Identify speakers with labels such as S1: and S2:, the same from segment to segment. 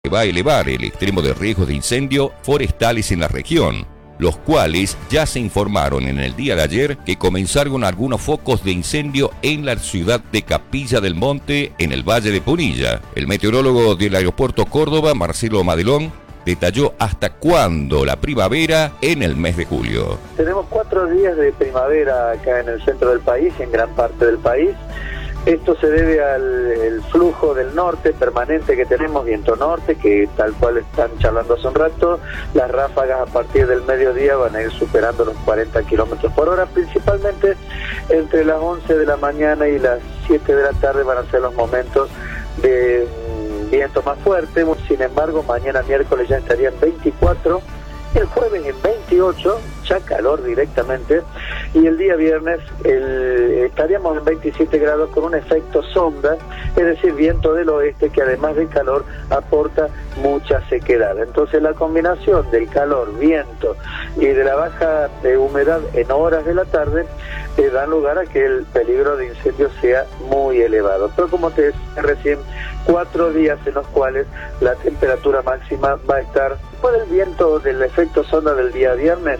S1: que va a elevar el extremo de riesgo de incendio forestales en la región, los cuales ya se informaron en el día de ayer que comenzaron algunos focos de incendio en la ciudad de Capilla del Monte, en el Valle de Punilla. El meteorólogo del aeropuerto Córdoba, Marcelo Madelón, detalló hasta cuándo la primavera en el mes de julio.
S2: Tenemos 4 días de primavera acá en el centro del país, en gran parte del país. Esto se debe al flujo del norte permanente que tenemos, viento norte, que tal cual están charlando hace un rato. Las ráfagas a partir del mediodía van a ir superando los 40 kilómetros por hora, principalmente entre las 11 de la mañana y las 7 de la tarde van a ser los momentos de viento más fuerte. Sin embargo, mañana miércoles ya estaría en 24, el jueves en 28, ya calor directamente, y el día viernes estaríamos en 27 grados con un efecto sonda, es decir, viento del oeste que además de calor aporta mucha sequedad. Entonces la combinación del calor, viento y de la baja de humedad en horas de la tarde dan lugar a que el peligro de incendio sea muy elevado. Pero como te decía recién, 4 días en los cuales la temperatura máxima va a estar, por el viento del efecto sonda del día viernes,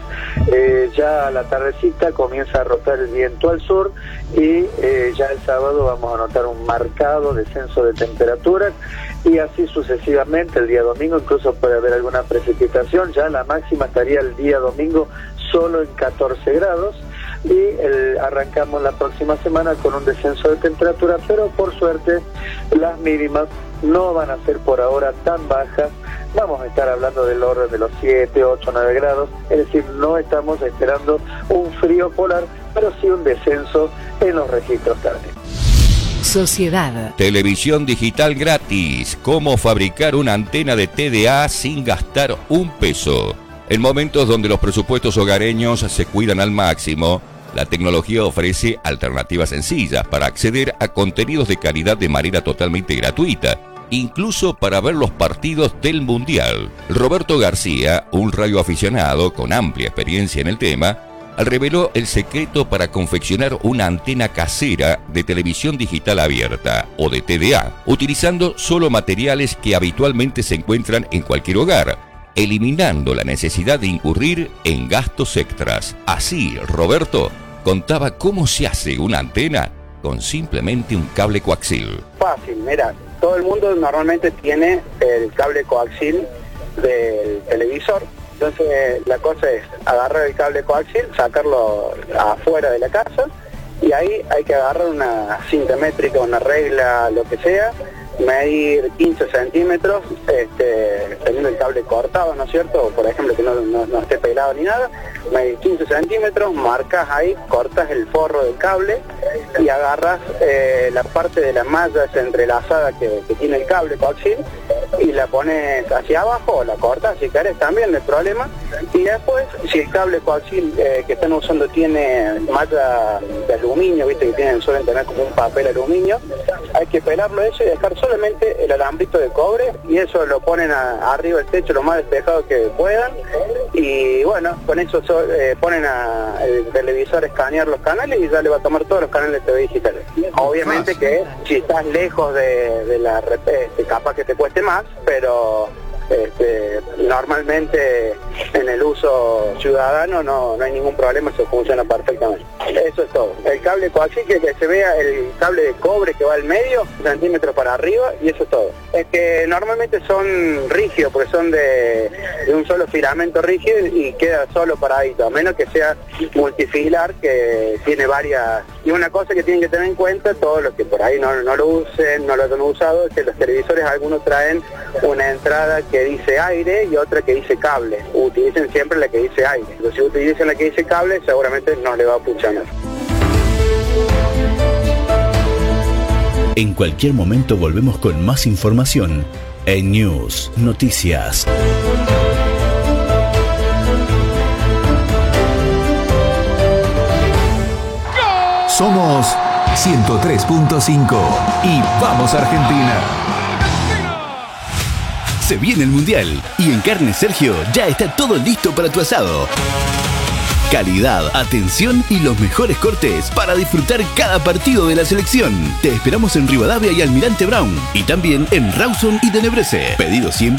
S2: ya a la tardecita comienza a rotar el viento al sur y ya el sábado vamos a notar un marcado descenso de temperaturas y así sucesivamente. El día domingo incluso puede haber alguna precipitación, ya la máxima estaría el día domingo solo en 14 grados y arrancamos la próxima semana con un descenso de temperatura, pero por suerte las mínimas no van a ser por ahora tan bajas. Vamos a estar hablando del orden de los 7, 8, 9 grados, es decir, no estamos esperando un frío polar, pero sí un descenso en los registros térmicos.
S3: Sociedad.
S1: Televisión digital gratis. ¿Cómo fabricar una antena de TDA sin gastar un peso? En momentos donde los presupuestos hogareños se cuidan al máximo, la tecnología ofrece alternativas sencillas para acceder a contenidos de calidad de manera totalmente gratuita, incluso para ver los partidos del Mundial. Roberto García, un radioaficionado con amplia experiencia en el tema, reveló el secreto para confeccionar una antena casera de televisión digital abierta, o de TDA, utilizando solo materiales que habitualmente se encuentran en cualquier hogar, eliminando la necesidad de incurrir en gastos extras. Así, Roberto contaba cómo se hace una antena con simplemente un cable coaxil.
S4: Fácil, mira, todo el mundo normalmente tiene el cable coaxil del televisor. Entonces la cosa es agarrar el cable coaxil, sacarlo afuera de la casa y ahí hay que agarrar una cinta métrica, una regla, lo que sea, medir 15 centímetros, teniendo el cable cortado, ¿no es cierto? O por ejemplo que no esté pelado ni nada, medir 15 centímetros, marcas ahí, cortas el forro del cable y agarras la parte de la malla entrelazada que tiene el cable coaxil y la pones hacia abajo o la cortas si querés también, no hay problema. Y después, si el cable coaxil que están usando tiene malla de aluminio, viste que suelen tener como un papel aluminio, hay que pelarlo eso y dejar solamente el alambrito de cobre y eso lo ponen arriba del techo lo más despejado que puedan y bueno, con eso ponen el televisor a escanear los canales y ya le va a tomar todos los canales de TV digitales. Obviamente que si estás lejos de la capaz que te cueste más, pero normalmente en el uso ciudadano no hay ningún problema, eso funciona perfectamente. Eso es todo. El cable coaxil que se vea el cable de cobre que va al medio, centímetros para arriba, y eso es todo. Es que normalmente son rígidos, porque son de un solo filamento rígido y queda solo paradito, a menos que sea multifilar, que tiene varias. Y una cosa que tienen que tener en cuenta, todos los que por ahí no lo usen, no lo han usado, es que los televisores algunos traen una entrada que dice aire y otra que dice cable. Utilicen siempre la que dice aire. Pero si utilizan la que dice cable, seguramente no le va a funcionar.
S5: En cualquier momento volvemos con más información en News Noticias.
S6: Somos 103.5 y vamos Argentina.
S5: Se viene el Mundial y en Carne Sergio ya está todo listo para tu asado. Calidad, atención y los mejores cortes para disfrutar cada partido de la selección. Te esperamos en Rivadavia y Almirante Brown y también en Rawson y Tenebrese. Pedidos y